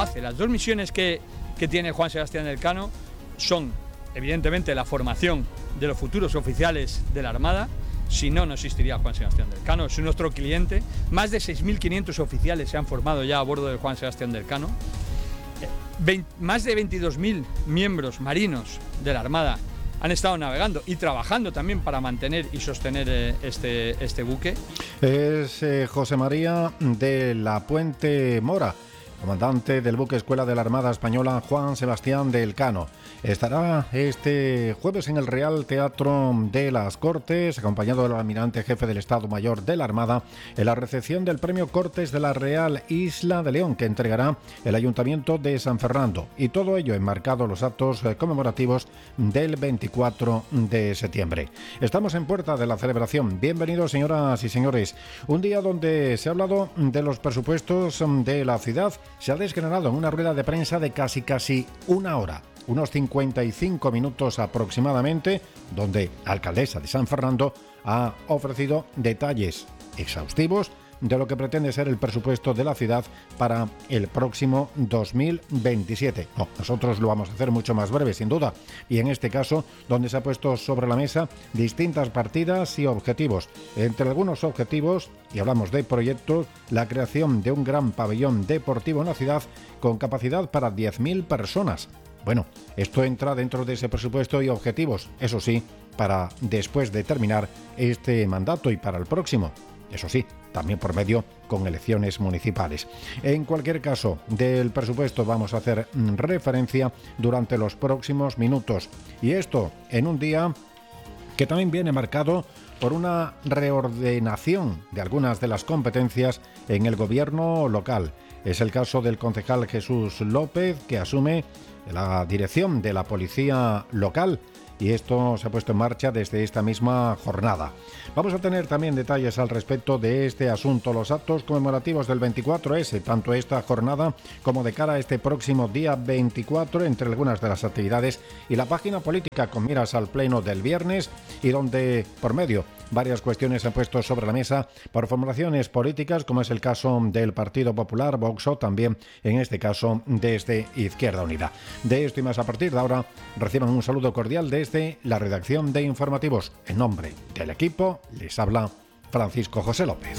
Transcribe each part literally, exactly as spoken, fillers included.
hace. Las dos misiones que, que tiene Juan Sebastián Elcano son, evidentemente, la formación de los futuros oficiales de la Armada. Si no, no existiría Juan Sebastián Elcano. Es nuestro cliente. Más de seis mil quinientos oficiales se han formado ya a bordo de Juan Sebastián Elcano. veinte, más de veintidós mil miembros marinos de la Armada han estado navegando y trabajando también para mantener y sostener eh, este, este buque. Es eh, José María de la Puente Mora, comandante del buque escuela de la Armada Española Juan Sebastián de Elcano. Estará este jueves en el Real Teatro de las Cortes, acompañado del almirante jefe del Estado Mayor de la Armada, en la recepción del Premio Cortes de la Real Isla de León, que entregará el Ayuntamiento de San Fernando. Y todo ello enmarcado en los actos conmemorativos del veinticuatro de septiembre. Estamos en puerta de la celebración. Bienvenidos, señoras y señores. Un día donde se ha hablado de los presupuestos de la ciudad. Se ha desgranado en una rueda de prensa de casi casi una hora, unos cincuenta y cinco minutos aproximadamente, donde la alcaldesa de San Fernando ha ofrecido detalles exhaustivos de lo que pretende ser el presupuesto de la ciudad para el próximo dos mil veintisiete. No, nosotros lo vamos a hacer mucho más breve, sin duda, y en este caso, donde se ha puesto sobre la mesa distintas partidas y objetivos. Entre algunos objetivos, y hablamos de proyectos, la creación de un gran pabellón deportivo en la ciudad con capacidad para diez mil personas. Bueno, esto entra dentro de ese presupuesto y objetivos, eso sí, para después de terminar este mandato y para el próximo. Eso sí, también por medio con elecciones municipales. En cualquier caso, del presupuesto vamos a hacer referencia durante los próximos minutos. Y esto en un día que también viene marcado por una reordenación de algunas de las competencias en el gobierno local. Es el caso del concejal Jesús López, que asume la dirección de la policía local. Y esto se ha puesto en marcha desde esta misma jornada. Vamos a tener también detalles al respecto de este asunto, los actos conmemorativos del veinticuatro ese, tanto esta jornada como de cara a este próximo día veinticuatro, entre algunas de las actividades, y la página política con miras al pleno del viernes, y donde, por medio, varias cuestiones se han puesto sobre la mesa por formulaciones políticas, como es el caso del Partido Popular, Vox, o también, en este caso, desde Izquierda Unida. De esto y más a partir de ahora, reciban un saludo cordial de Desde la redacción de Informativos. En nombre del equipo, les habla Francisco José López.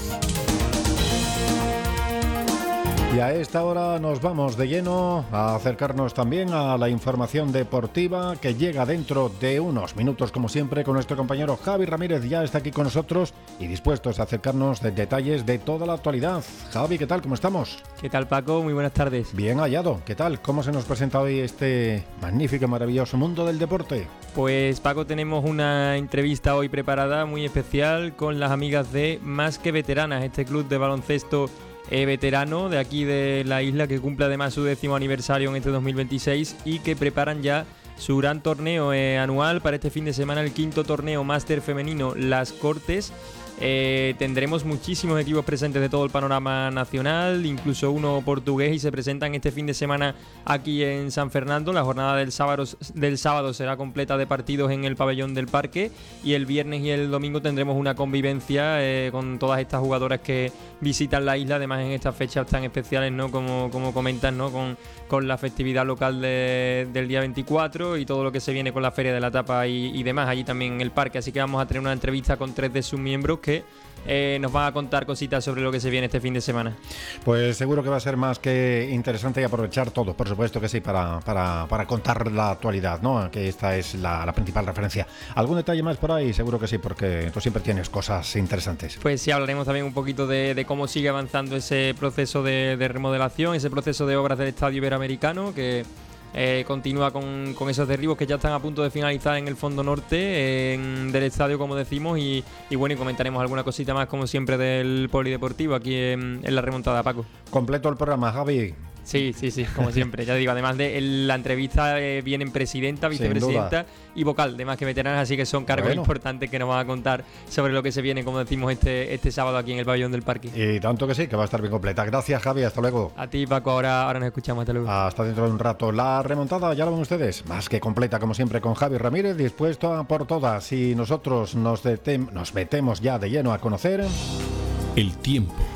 Y a esta hora nos vamos de lleno a acercarnos también a la información deportiva que llega dentro de unos minutos, como siempre, con nuestro compañero Javi Ramírez. Ya está aquí con nosotros y dispuestos a acercarnos de detalles de toda la actualidad. Javi, ¿qué tal? ¿Cómo estamos? ¿Qué tal, Paco? Muy buenas tardes. Bien hallado. ¿Qué tal? ¿Cómo se nos presenta hoy este magnífico y maravilloso mundo del deporte? Pues, Paco, tenemos una entrevista hoy preparada muy especial con las amigas de Más que Veteranas, este club de baloncesto Eh, veterano de aquí de la isla, que cumple además su décimo aniversario en este dos mil veintiséis y que preparan ya su gran torneo eh, anual para este fin de semana, el quinto torneo máster femenino Las Cortes. Eh, tendremos muchísimos equipos presentes de todo el panorama nacional, incluso uno portugués, y se presentan este fin de semana aquí en San Fernando. La jornada del sábado, del sábado será completa de partidos en el pabellón del parque, y el viernes y el domingo tendremos una convivencia eh, con todas estas jugadoras que visitan la isla, además en estas fechas tan especiales, ¿no? Como, como comentan, ¿no? Con, con la festividad local de, del día veinticuatro y todo lo que se viene con la Feria de la Tapa y, y demás, allí también en el parque. Así que vamos a tener una entrevista con tres de sus miembros que eh, nos van a contar cositas sobre lo que se viene este fin de semana. Pues seguro que va a ser más que interesante y aprovechar todo, por supuesto que sí, para, para, para contar la actualidad, ¿no? Que esta es la, la principal referencia. ¿Algún detalle más por ahí? Seguro que sí, porque tú siempre tienes cosas interesantes. Pues sí, hablaremos también un poquito de, de cómo sigue avanzando ese proceso de, de remodelación, ese proceso de obras del Estadio Iberoamericano, que Eh, continúa con, con esos derribos que ya están a punto de finalizar en el fondo norte eh, en, del estadio, como decimos, y, y bueno, y comentaremos alguna cosita más, como siempre, del polideportivo aquí en, en la remontada, Paco. Completo el programa, Javi. Sí, sí, sí, como siempre, ya digo, además de el, la entrevista eh, vienen presidenta, vicepresidenta y vocal de Más que Veteranas, así que son cargos bueno. importantes que nos van a contar sobre lo que se viene, como decimos, este, este sábado aquí en el pabellón del parque. Y tanto que sí, que va a estar bien completa. Gracias, Javi, hasta luego. A ti, Paco, ahora, ahora nos escuchamos, hasta luego. Hasta dentro de un rato. La remontada, ya lo ven ustedes, más que completa, como siempre, con Javi Ramírez, dispuesto a por todas. Y nosotros nos, detem- nos metemos ya de lleno a conocer el tiempo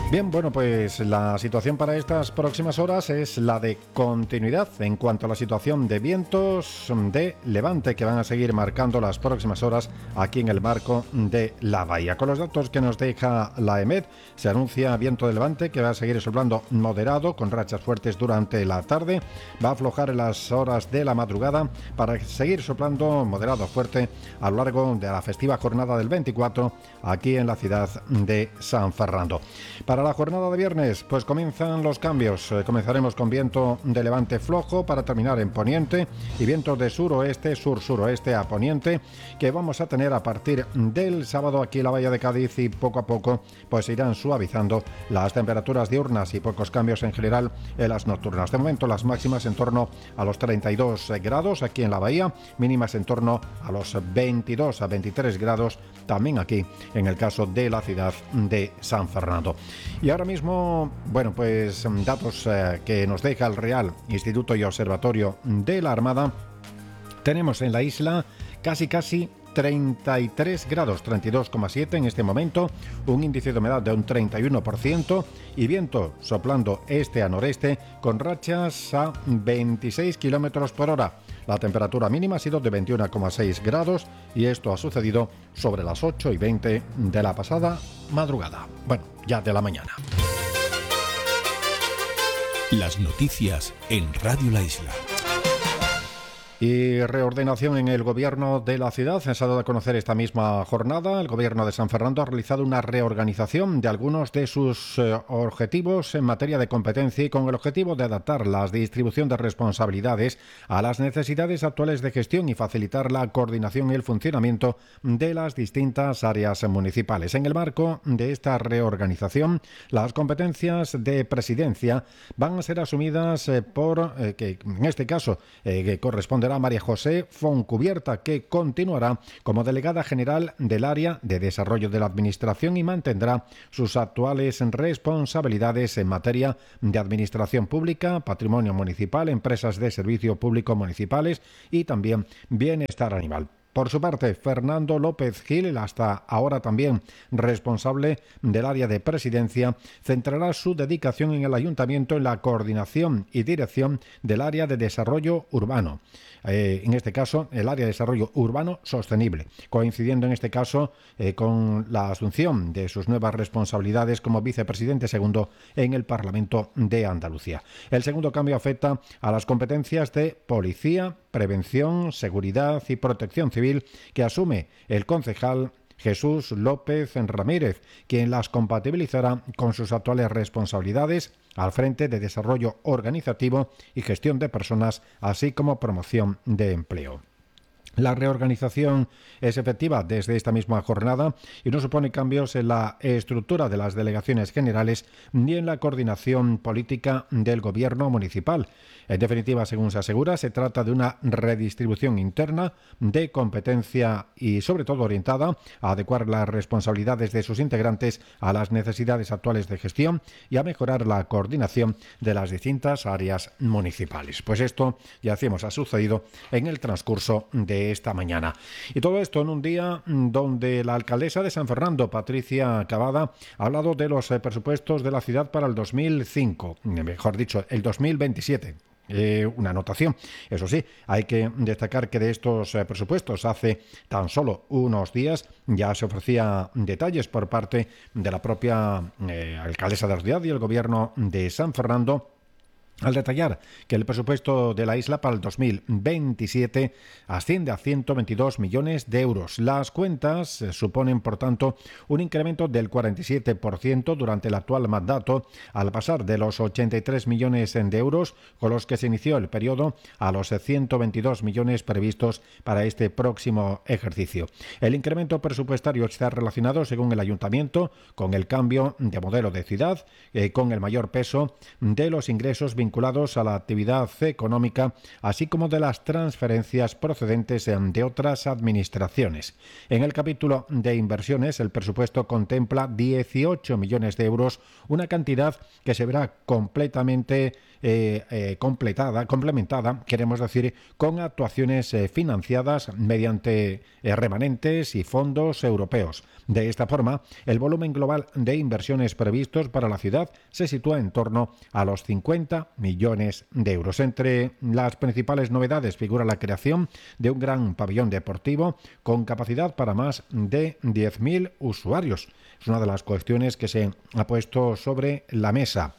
Bien, bueno, pues la situación para estas próximas horas es la de continuidad en cuanto a la situación de vientos de levante que van a seguir marcando las próximas horas aquí en el marco de la bahía. Con los datos que nos deja la EMET, se anuncia viento de levante que va a seguir soplando moderado con rachas fuertes durante la tarde, va a aflojar en las horas de la madrugada para seguir soplando moderado fuerte a lo largo de la festiva jornada del veinticuatro aquí en la ciudad de San Fernando. Para la jornada de viernes, pues comienzan los cambios. Eh, comenzaremos con viento de levante flojo para terminar en poniente y vientos de suroeste, sur-suroeste a poniente que vamos a tener a partir del sábado aquí en la bahía de Cádiz y poco a poco pues irán suavizando las temperaturas diurnas y pocos cambios en general en las nocturnas. De momento las máximas en torno a los treinta y dos grados aquí en la bahía, mínimas en torno a los veintidós a veintitrés grados también aquí en el caso de la ciudad de San Fernando. Y ahora mismo, bueno, pues datos eh, que nos deja el Real Instituto y Observatorio de la Armada. Tenemos en la isla casi casi treinta y tres grados, treinta y dos coma siete en este momento, un índice de humedad de un treinta y uno por ciento y viento soplando este a noreste con rachas a veintiséis kilómetros por hora. La temperatura mínima ha sido de veintiuno coma seis grados y esto ha sucedido sobre las ocho y veinte de la pasada madrugada. Bueno, ya de la mañana. Las noticias en Radio La Isla. Y reordenación en el gobierno de la ciudad. Se ha dado a conocer esta misma jornada. El gobierno de San Fernando ha realizado una reorganización de algunos de sus eh, objetivos en materia de competencia y con el objetivo de adaptar la distribución de responsabilidades a las necesidades actuales de gestión y facilitar la coordinación y el funcionamiento de las distintas áreas municipales. En el marco de esta reorganización, las competencias de presidencia van a ser asumidas eh, por, eh, que en este caso, eh, que corresponderá a María José Foncubierta, que continuará como delegada general del área de desarrollo de la Administración y mantendrá sus actuales responsabilidades en materia de administración pública, patrimonio municipal, empresas de servicio público municipales y también bienestar animal. Por su parte, Fernando López Gil, el hasta ahora también responsable del área de presidencia, centrará su dedicación en el ayuntamiento en la coordinación y dirección del área de desarrollo urbano. Eh, en este caso, el área de desarrollo urbano sostenible, coincidiendo en este caso eh, con la asunción de sus nuevas responsabilidades como vicepresidente segundo en el Parlamento de Andalucía. El segundo cambio afecta a las competencias de policía, prevención, seguridad y protección civil que asume el concejal Jesús López Ramírez, quien las compatibilizará con sus actuales responsabilidades al frente de desarrollo organizativo y gestión de personas, así como promoción de empleo. La reorganización es efectiva desde esta misma jornada y no supone cambios en la estructura de las delegaciones generales ni en la coordinación política del gobierno municipal. En definitiva, según se asegura, se trata de una redistribución interna de competencia y sobre todo orientada a adecuar las responsabilidades de sus integrantes a las necesidades actuales de gestión y a mejorar la coordinación de las distintas áreas municipales. Pues esto, ya decíamos, ha sucedido en el transcurso de esta mañana. Y todo esto en un día donde la alcaldesa de San Fernando, Patricia Cavada, ha hablado de los presupuestos de la ciudad para el dos mil cinco, mejor dicho, el dos mil veintisiete. Eh, una anotación. Eso sí, hay que destacar que de estos eh, presupuestos hace tan solo unos días ya se ofrecía detalles por parte de la propia eh, alcaldesa de la ciudad y el gobierno de San Fernando, al detallar que el presupuesto de la isla para el dos mil veintisiete asciende a ciento veintidós millones de euros. Las cuentas eh, suponen, por tanto, un incremento del cuarenta y siete por ciento durante el actual mandato, al pasar de los ochenta y tres millones de euros con los que se inició el periodo a los ciento veintidós millones previstos para este próximo ejercicio. El incremento presupuestario está relacionado, según el ayuntamiento, con el cambio de modelo de ciudad, eh, con el mayor peso de los ingresos vinculados vinculados a la actividad económica, así como de las transferencias procedentes de otras administraciones. En el capítulo de inversiones, el presupuesto contempla dieciocho millones de euros, una cantidad que se verá completamente eh, eh, completada, complementada, queremos decir, con actuaciones eh, financiadas mediante eh, remanentes y fondos europeos. De esta forma, el volumen global de inversiones previstos para la ciudad se sitúa en torno a los cincuenta millones de euros. Entre las principales novedades figura la creación de un gran pabellón deportivo con capacidad para más de diez mil usuarios. Es una de las cuestiones que se ha puesto sobre la mesa.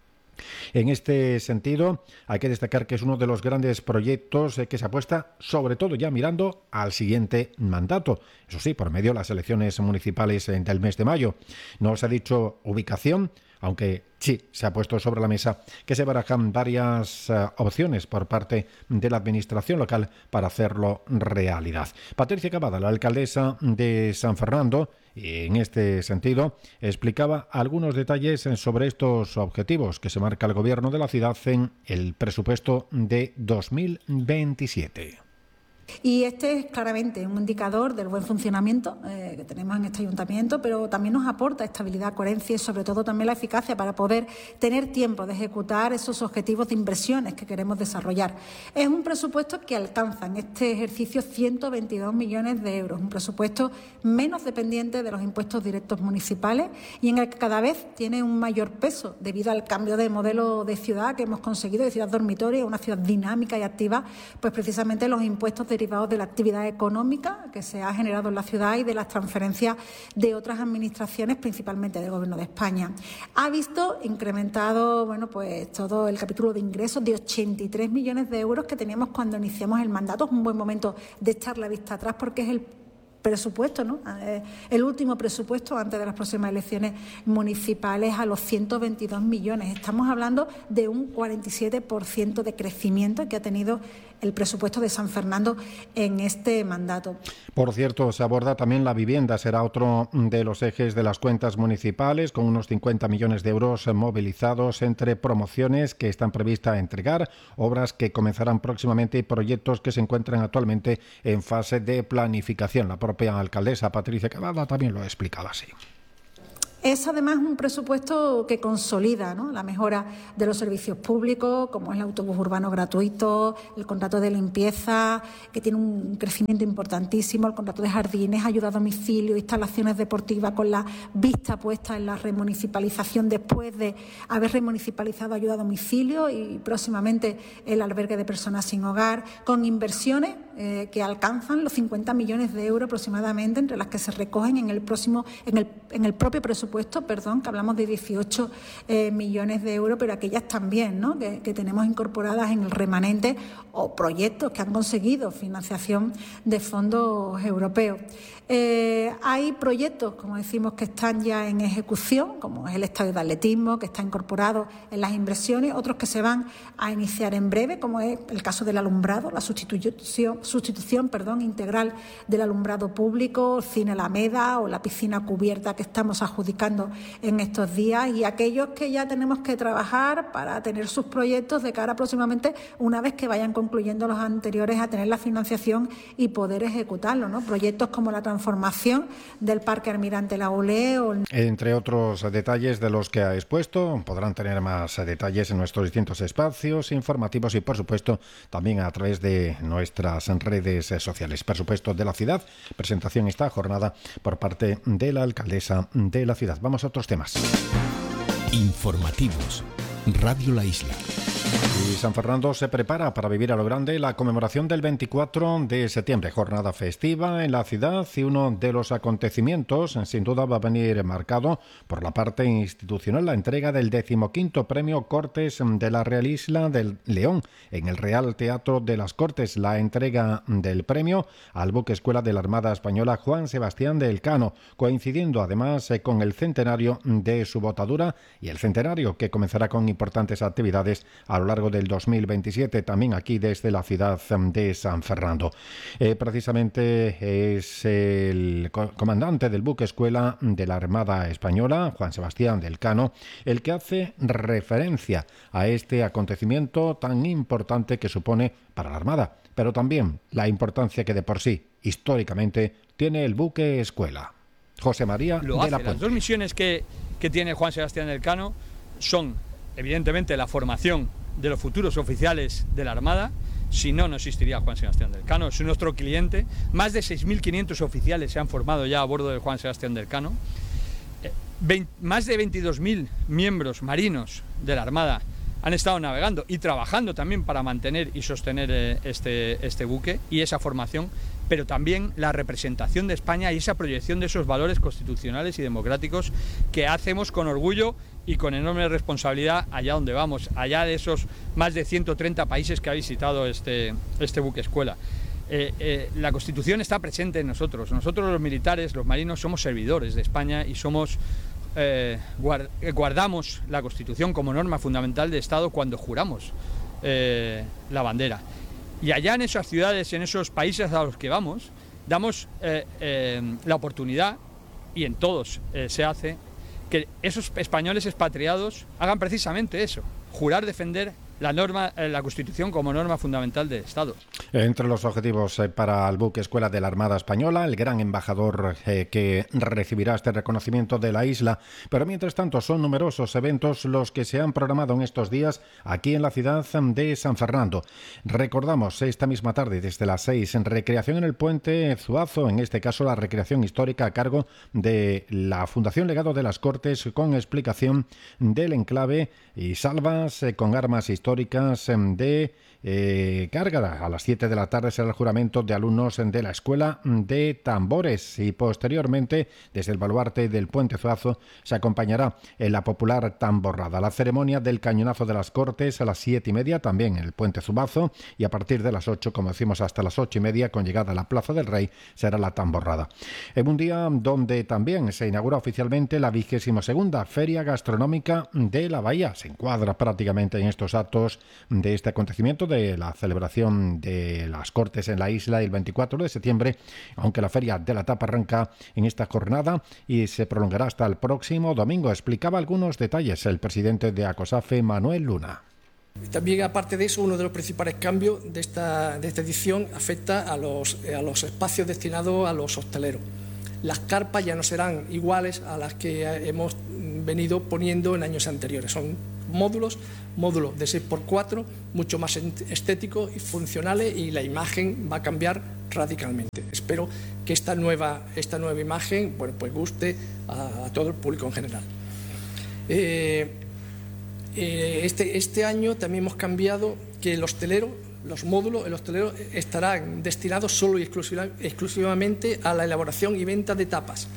En este sentido, hay que destacar que es uno de los grandes proyectos que se apuesta, sobre todo ya mirando al siguiente mandato. Eso sí, por medio de las elecciones municipales del mes de mayo. No se ha dicho ubicación, aunque sí se ha puesto sobre la mesa que se barajan varias uh, opciones por parte de la administración local para hacerlo realidad. Patricia Cavada, la alcaldesa de San Fernando, y en este sentido explicaba algunos detalles sobre estos objetivos que se marca el gobierno de la ciudad en el presupuesto de dos mil veintisiete. Y este es claramente un indicador del buen funcionamiento eh, que tenemos en este ayuntamiento, pero también nos aporta estabilidad, coherencia y sobre todo también la eficacia para poder tener tiempo de ejecutar esos objetivos de inversiones que queremos desarrollar. Es un presupuesto que alcanza en este ejercicio ciento veintidós millones de euros, un presupuesto menos dependiente de los impuestos directos municipales y en el que cada vez tiene un mayor peso debido al cambio de modelo de ciudad que hemos conseguido, de ciudad dormitorio, una ciudad dinámica y activa, pues precisamente los impuestos derivados de la actividad económica que se ha generado en la ciudad y de las transferencias de otras administraciones, principalmente del Gobierno de España. Ha visto incrementado, bueno, pues todo el capítulo de ingresos de ochenta y tres millones de euros que teníamos cuando iniciamos el mandato. Es un buen momento de echar la vista atrás porque es el presupuesto, ¿no? El último presupuesto antes de las próximas elecciones municipales a los ciento veintidós millones. Estamos hablando de un cuarenta y siete por ciento de crecimiento que ha tenido el presupuesto de San Fernando en este mandato. Por cierto, se aborda también la vivienda, será otro de los ejes de las cuentas municipales, con unos cincuenta millones de euros movilizados entre promociones que están previstas entregar, obras que comenzarán próximamente y proyectos que se encuentran actualmente en fase de planificación. La propia alcaldesa Patricia Cavada también lo explicaba así. Es además un presupuesto que consolida, ¿no?, la mejora de los servicios públicos, como es el autobús urbano gratuito, el contrato de limpieza, que tiene un crecimiento importantísimo, el contrato de jardines, ayuda a domicilio, instalaciones deportivas con la vista puesta en la remunicipalización después de haber remunicipalizado ayuda a domicilio y próximamente el albergue de personas sin hogar, con inversiones eh, que alcanzan los cincuenta millones de euros aproximadamente, entre las que se recogen en el próximo, en el, en el propio presupuesto. Perdón, que hablamos de dieciocho eh, millones de euros, pero aquellas también, ¿no?, que, que tenemos incorporadas en el remanente o proyectos que han conseguido financiación de fondos europeos. Eh, hay proyectos, como decimos, que están ya en ejecución, como es el estadio de atletismo, que está incorporado en las inversiones, otros que se van a iniciar en breve, como es el caso del alumbrado, la sustitución, sustitución perdón, integral del alumbrado público, el cine Alameda o la piscina cubierta que estamos adjudicando en estos días, y aquellos que ya tenemos que trabajar para tener sus proyectos de cara próximamente, una vez que vayan concluyendo los anteriores, a tener la financiación y poder ejecutarlo, ¿no? Proyectos como la transformación del Parque Almirante Laulé. O... Entre otros detalles de los que ha expuesto, podrán tener más detalles en nuestros distintos espacios informativos y, por supuesto, también a través de nuestras redes sociales. Presupuesto de la ciudad, presentación esta jornada por parte de la alcaldesa de la ciudad. Vamos a otros temas. Informativos. Radio La Isla. Y San Fernando se prepara para vivir a lo grande la conmemoración del veinticuatro de septiembre, jornada festiva en la ciudad, y uno de los acontecimientos sin duda va a venir marcado por la parte institucional, la entrega del decimoquinto premio Cortes de la Real Isla del León en el Real Teatro de las Cortes, la entrega del premio al buque escuela de la Armada Española Juan Sebastián de Elcano, coincidiendo además con el centenario de su botadura y el centenario que comenzará con importantes actividades a lo largo largo del dos mil veintisiete, también aquí desde la ciudad de San Fernando. Eh, precisamente es el comandante del buque escuela de la Armada Española, Juan Sebastián del Cano, el que hace referencia a este acontecimiento tan importante que supone para la Armada, pero también la importancia que de por sí, históricamente, tiene el buque escuela. José María Lo de hace. la Las Puente. dos misiones que, que tiene Juan Sebastián del Cano son, evidentemente, la formación de los futuros oficiales de la Armada. Si no, no existiría Juan Sebastián del Cano. Es nuestro cliente. Más de seis mil quinientos oficiales se han formado ya a bordo de Juan Sebastián del Cano. Eh, veinte, más de veintidós mil miembros marinos de la Armada han estado navegando y trabajando también para mantener y sostener eh, este, este buque y esa formación, pero también la representación de España y esa proyección de esos valores constitucionales y democráticos que hacemos con orgullo y con enorme responsabilidad allá donde vamos, allá de esos más de ciento treinta países que ha visitado este, este buque escuela. Eh, eh, la Constitución está presente en nosotros. Nosotros los militares, los marinos, somos servidores de España y somos eh, guard, guardamos la Constitución como norma fundamental de Estado cuando juramos eh, la bandera. Y allá en esas ciudades, en esos países a los que vamos, damos eh, eh, la oportunidad, y en todos eh, se hace, que esos españoles expatriados hagan precisamente eso, jurar defender la norma, eh, la Constitución como norma fundamental del Estado. Entre los objetivos eh, para el buque escuela de la Armada Española, el gran embajador eh, que recibirá este reconocimiento de la isla, pero mientras tanto son numerosos eventos los que se han programado en estos días aquí en la ciudad de San Fernando. Recordamos esta misma tarde desde las seis en recreación en el puente Zuazo, en este caso la recreación histórica a cargo de la Fundación Legado de las Cortes, con explicación del enclave y salvas eh, con armas históricas históricas de eh, carga. A las siete de la tarde será el juramento de alumnos de la Escuela de Tambores y posteriormente desde el baluarte del Puente Zuazo se acompañará en la popular tamborrada. La ceremonia del cañonazo de las Cortes a las siete y media también en el Puente Zuazo y a partir de las ocho, como decimos, hasta las ocho y media con llegada a la Plaza del Rey será la tamborrada. En un día donde también se inaugura oficialmente la vigésima segunda Feria Gastronómica de la Bahía. Se encuadra prácticamente en estos actos de este acontecimiento de la celebración de las Cortes en la isla el veinticuatro de septiembre, aunque la Feria de la Tapa arranca en esta jornada y se prolongará hasta el próximo domingo. Explicaba algunos detalles el presidente de ACOSAFE, Manuel Luna. También, aparte de eso, uno de los principales cambios de esta, de esta edición afecta a los, a los espacios destinados a los hosteleros. Las carpas ya no serán iguales a las que hemos venido poniendo en años anteriores. Son módulos, módulos de seis por cuatro, mucho más estéticos y funcionales, y la imagen va a cambiar radicalmente. Espero que esta nueva, esta nueva imagen bueno, pues guste a, a todo el público en general. Eh, eh, este, este año también hemos cambiado que el hostelero, los módulos, el hostelero estarán destinados solo y exclusiva, exclusivamente a la elaboración y venta de tapas.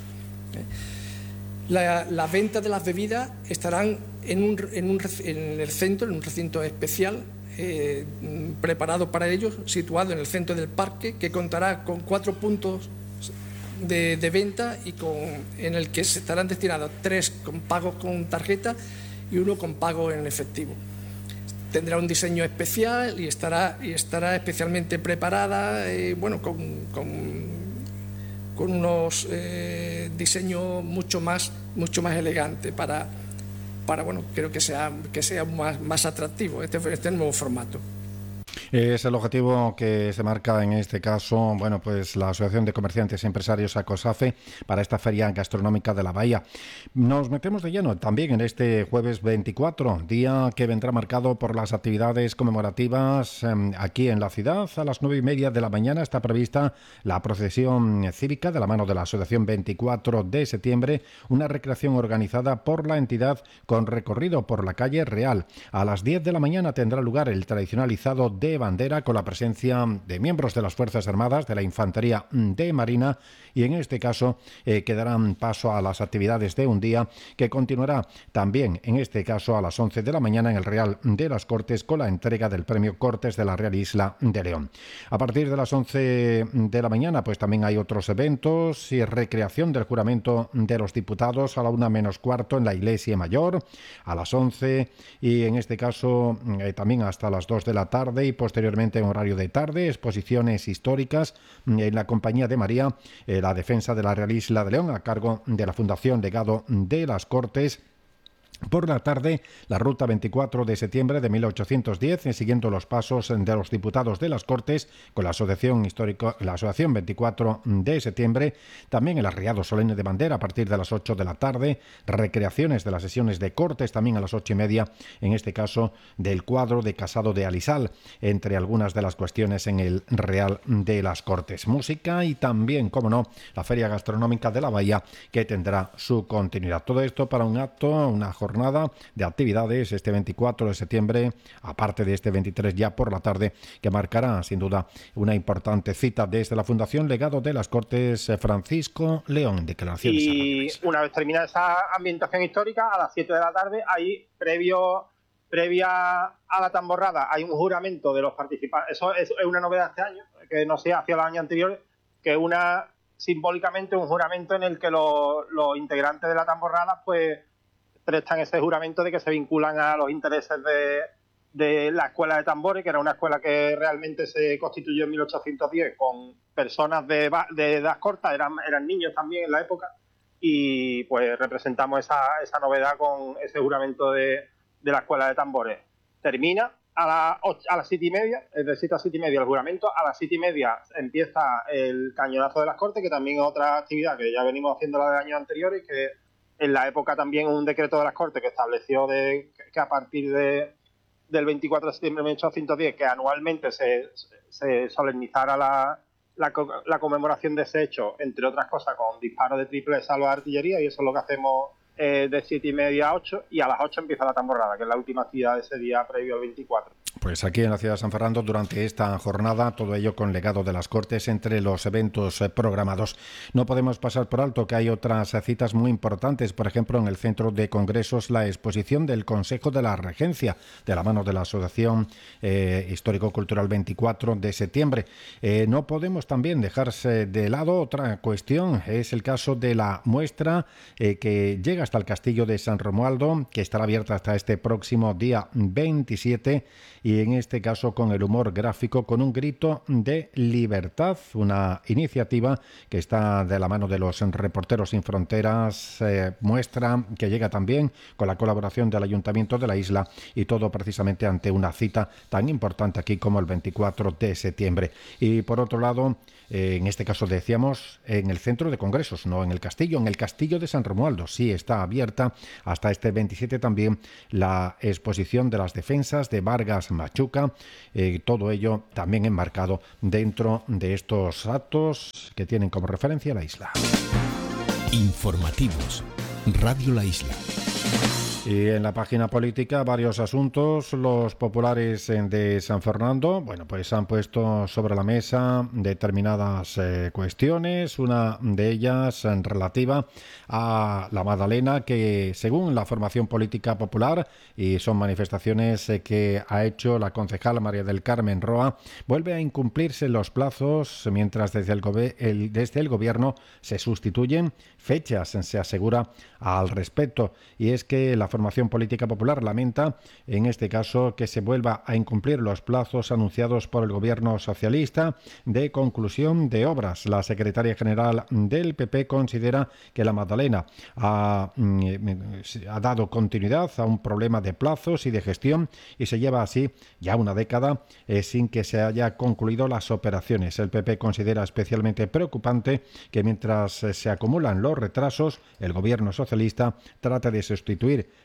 La, la venta de las bebidas estarán en, un, en, un, en el centro, en un recinto especial eh, preparado para ellos, situado en el centro del parque, que contará con cuatro puntos de, de venta y con, en el que se estarán destinados tres con pagos con tarjeta y uno con pago en efectivo. Tendrá un diseño especial y estará, y estará especialmente preparada, eh, bueno, con, con con unos eh, diseños mucho más, mucho más elegantes para, para bueno, creo que sea, que sea más, más atractivo este, este nuevo formato. Es el objetivo que se marca en este caso, bueno, pues la Asociación de Comerciantes y Empresarios ACOSAFE para esta Feria Gastronómica de la Bahía. Nos metemos de lleno también en este jueves veinticuatro, día que vendrá marcado por las actividades conmemorativas eh, aquí en la ciudad. A las nueve y media de la mañana está prevista la procesión cívica de la mano de la Asociación veinticuatro de septiembre, una recreación organizada por la entidad con recorrido por la calle Real. A las diez de la mañana tendrá lugar el tradicional izado de de bandera con la presencia de miembros de las Fuerzas Armadas, de la Infantería de Marina, y en este caso eh, quedarán paso a las actividades de un día que continuará también, en este caso, a las once de la mañana en el Real de las Cortes con la entrega del Premio Cortes de la Real Isla de León. A partir de las once de la mañana, pues también hay otros eventos y recreación del juramento de los diputados a la una menos cuarto en la Iglesia Mayor, a las once y en este caso eh, también hasta las dos de la tarde y posteriormente en horario de tarde, exposiciones históricas en la Compañía de María, eh, la defensa de la Real Isla de León a cargo de la Fundación Legado de las Cortes. Por la tarde, la ruta veinticuatro de septiembre de mil ochocientos diez, siguiendo los pasos de los diputados de las Cortes con la Asociación Histórica, la Asociación veinticuatro de septiembre, también el arriado solemne de bandera a partir de las ocho de la tarde, recreaciones de las sesiones de Cortes también a las ocho y media, en este caso del cuadro de Casado de Alisal, entre algunas de las cuestiones en el Real de las Cortes. Música y también, como no, la Feria Gastronómica de la Bahía, que tendrá su continuidad. Todo esto para un acto, una jornada jornada de actividades este veinticuatro de septiembre, aparte de este veintitrés ya por la tarde, que marcará sin duda una importante cita desde la Fundación Legado de las Cortes Francisco León. Declaraciones. Y una vez terminada esa ambientación histórica, a las siete de la tarde, ahí previo previa a la tamborrada hay un juramento de los participantes. Eso es una novedad este año, que no se hacía los años anteriores, que es una simbólicamente un juramento en el que los, los integrantes de la tamborrada pues prestan ese juramento de que se vinculan a los intereses de, de la escuela de tambores, que era una escuela que realmente se constituyó en mil ochocientos diez con personas de, de edad corta, eran, eran niños también en la época, y pues representamos esa, esa novedad con ese juramento de, de la escuela de tambores. Termina a, la, a las siete y media, es decir, a las siete y media el juramento, a las siete y media empieza el cañonazo de las Cortes, que también es otra actividad que ya venimos haciendo la de años anteriores, que en la época también un decreto de las Cortes que estableció de, que a partir de, del veinticuatro de septiembre de mil ochocientos diez, que anualmente se, se solemnizara la, la, la conmemoración de ese hecho, entre otras cosas, con disparos de triple salvo de artillería, y eso es lo que hacemos eh, de siete y media a ocho, y a las ocho empieza la tamborrada, que es la última actividad de ese día previo al veinticuatro. Pues aquí en la ciudad de San Fernando, durante esta jornada, todo ello con Legado de las Cortes entre los eventos programados. No podemos pasar por alto que hay otras citas muy importantes, por ejemplo, en el Centro de Congresos, la exposición del Consejo de la Regencia, de la mano de la Asociación eh, Histórico-Cultural veinticuatro de septiembre. Eh, no podemos también dejarse de lado otra cuestión, es el caso de la muestra eh, que llega hasta el Castillo de San Romualdo, que estará abierta hasta este próximo día veintisiete, y en este caso con el humor gráfico, con un grito de libertad, una iniciativa que está de la mano de los Reporteros Sin Fronteras, eh, muestra que llega también con la colaboración del Ayuntamiento de la isla, y todo precisamente ante una cita tan importante aquí como el veinticuatro de septiembre. Y por otro lado, eh, en este caso decíamos en el Centro de Congresos, no en el Castillo, en el Castillo de San Romualdo, sí está abierta hasta este veintisiete también la exposición de las defensas de Vargas Machuca, eh, todo ello también enmarcado dentro de estos actos que tienen como referencia la isla. Informativos, Radio La Isla. Y en la página política, varios asuntos. Los populares de San Fernando, bueno, pues han puesto sobre la mesa determinadas eh, cuestiones, una de ellas eh, relativa a la Magdalena, que según la formación política popular, y son manifestaciones eh, que ha hecho la concejal María del Carmen Roa, vuelve a incumplirse los plazos, mientras desde el, gobe- el, desde el gobierno se sustituyen fechas, se asegura al respecto. Y es que la formación política popular lamenta, en este caso, que se vuelva a incumplir los plazos anunciados por el gobierno socialista de conclusión de obras. La secretaria general del P P considera que la Magdalena ha, ha dado continuidad a un problema de plazos y de gestión, y se lleva así ya una década eh, sin que se haya concluido las operaciones. El P P considera especialmente preocupante que mientras se acumulan los retrasos, el gobierno socialista trata de sustituir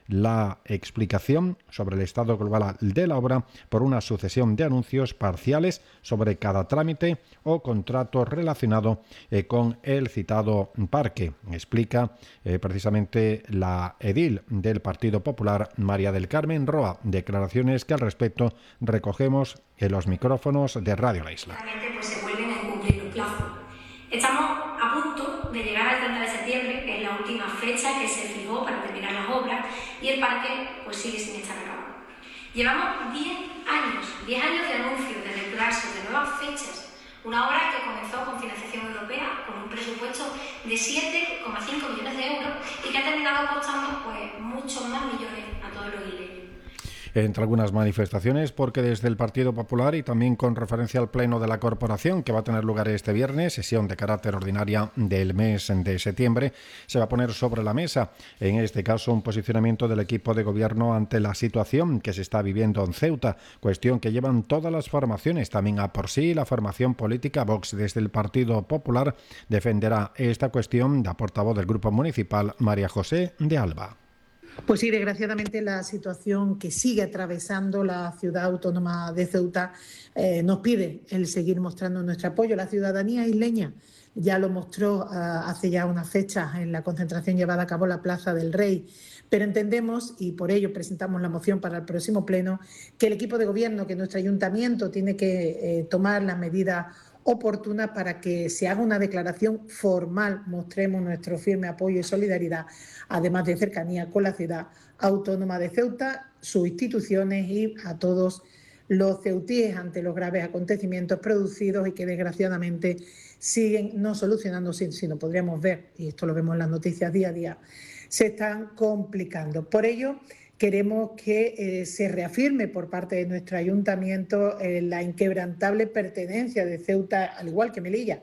la explicación sobre el estado global de la obra por una sucesión de anuncios parciales sobre cada trámite o contrato relacionado eh, con el citado parque. Explica eh, precisamente la edil del Partido Popular, María del Carmen Roa, declaraciones que al respecto recogemos en los micrófonos de Radio La Isla. Pues se vuelven a incumplir los plazos. Estamos a punto de llegar al treinta de septiembre, que es la última fecha que se fijó para terminar las obras, y el parque pues sigue sin estar acabado. Llevamos diez años, diez años de anuncios, de retrasos, de nuevas fechas. Una obra que comenzó con financiación europea, con un presupuesto de siete coma cinco millones de euros y que ha terminado costando pues muchos más millones a todos los isleños. Entre algunas manifestaciones, porque desde el Partido Popular y también con referencia al Pleno de la Corporación, que va a tener lugar este viernes, sesión de carácter ordinaria del mes de septiembre, se va a poner sobre la mesa, en este caso, un posicionamiento del equipo de gobierno ante la situación que se está viviendo en Ceuta, cuestión que llevan todas las formaciones, también a por sí la formación política. Vox, desde el Partido Popular, defenderá esta cuestión. La portavoz del Grupo Municipal, María José de Alba. Pues sí, desgraciadamente la situación que sigue atravesando la ciudad autónoma de Ceuta eh, nos pide el seguir mostrando nuestro apoyo. La ciudadanía isleña ya lo mostró uh, hace ya unas fechas en la concentración llevada a cabo en la Plaza del Rey, pero entendemos, y por ello presentamos la moción para el próximo pleno, que el equipo de gobierno, que nuestro ayuntamiento tiene que eh, tomar las medidas oportuna para que se haga una declaración formal, mostremos nuestro firme apoyo y solidaridad, además de cercanía con la ciudad autónoma de Ceuta, sus instituciones y a todos los ceutíes ante los graves acontecimientos producidos y que desgraciadamente siguen no solucionándose, sino podríamos ver, y esto lo vemos en las noticias día a día, se están complicando. Por ello, queremos que eh, se reafirme por parte de nuestro ayuntamiento eh, la inquebrantable pertenencia de Ceuta, al igual que Melilla,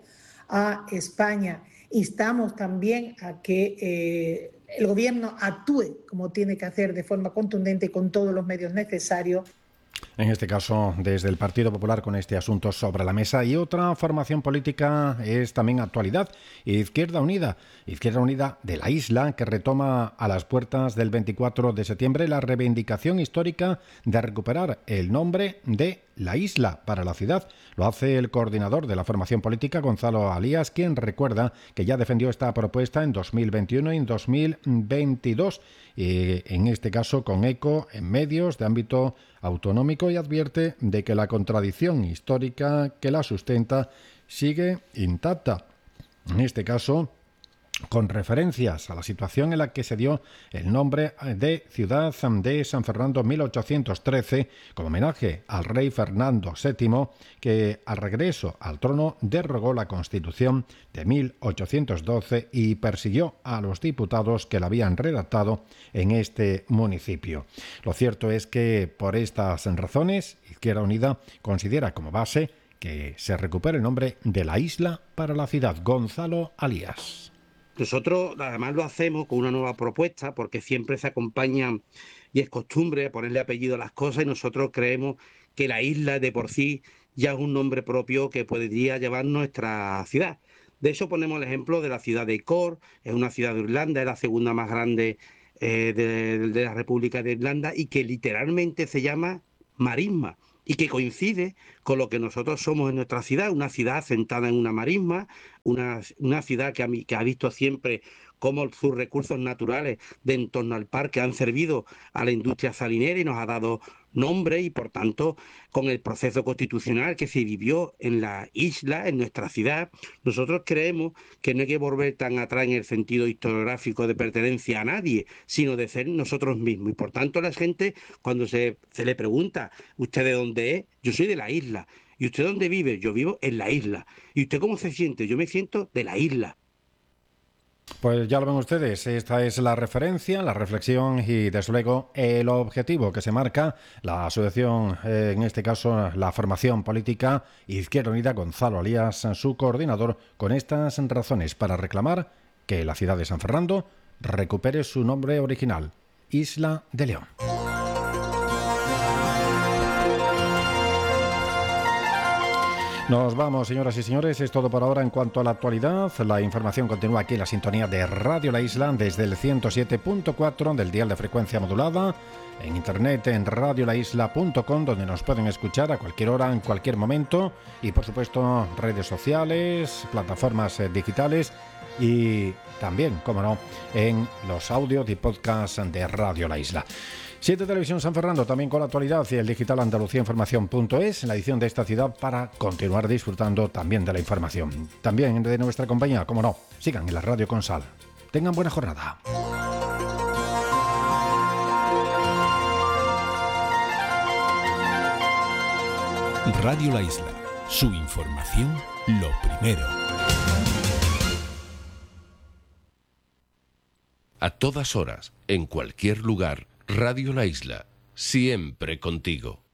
a España. Instamos también a que eh, el Gobierno actúe como tiene que hacer, de forma contundente y con todos los medios necesarios. En este caso, desde el Partido Popular, con este asunto sobre la mesa. Y otra formación política es también actualidad, Izquierda Unida. Izquierda Unida de la isla, que retoma a las puertas del veinticuatro de septiembre la reivindicación histórica de recuperar el nombre de la isla para la ciudad. Lo hace el coordinador de la formación política, Gonzalo Alías, quien recuerda que ya defendió esta propuesta en dos mil veintiuno y en dos mil veintidós, y en este caso con eco en medios de ámbito autonómico, y advierte de que la contradicción histórica que la sustenta sigue intacta. En este caso, con referencias a la situación en la que se dio el nombre de Ciudad de San Fernando mil ochocientos trece, como homenaje al rey Fernando séptimo, que al regreso al trono derogó la Constitución de mil ochocientos doce y persiguió a los diputados que la habían redactado en este municipio. Lo cierto es que por estas razones, Izquierda Unida considera como base que se recupere el nombre de la isla para la ciudad. Gonzalo Alías. Nosotros además lo hacemos con una nueva propuesta, porque siempre se acompañan y es costumbre ponerle apellido a las cosas, y nosotros creemos que la isla de por sí ya es un nombre propio que podría llevar nuestra ciudad. De eso ponemos el ejemplo de la ciudad de Cork, es una ciudad de Irlanda, es la segunda más grande eh, de, de la República de Irlanda, y que literalmente se llama marisma, y que coincide con lo que nosotros somos en nuestra ciudad, una ciudad asentada en una marisma, una, una ciudad que ha, que ha visto siempre cómo sus recursos naturales de en torno al parque han servido a la industria salinera y nos ha dado nombre, y por tanto con el proceso constitucional que se vivió en la isla, en nuestra ciudad, nosotros creemos que no hay que volver tan atrás en el sentido historiográfico de pertenencia a nadie, sino de ser nosotros mismos. Y por tanto la gente, cuando se, se le pregunta, ¿usted de dónde es? Yo soy de la isla. ¿Y usted dónde vive? Yo vivo en la isla. ¿Y usted cómo se siente? Yo me siento de la isla. Pues ya lo ven ustedes, esta es la referencia, la reflexión y desde luego el objetivo que se marca la asociación, eh, en este caso la formación política Izquierda Unida, Gonzalo Alías, su coordinador, con estas razones para reclamar que la ciudad de San Fernando recupere su nombre original, Isla de León. Nos vamos, señoras y señores, es todo por ahora en cuanto a la actualidad. La información continúa aquí en la sintonía de Radio La Isla desde el ciento siete punto cuatro del dial de frecuencia modulada, en internet en radio la isla punto com, donde nos pueden escuchar a cualquier hora, en cualquier momento, y por supuesto redes sociales, plataformas eh, digitales y también, como no, en los audios y podcasts de Radio La Isla. siete Televisión San Fernando, también con la actualidad, y el digital Andalucía Información punto es, en la edición de esta ciudad, para continuar disfrutando también de la información. También de nuestra compañía, como no, sigan en la radio con Sal. Tengan buena jornada. Radio La Isla, su información lo primero. A todas horas, en cualquier lugar, Radio La Isla, siempre contigo.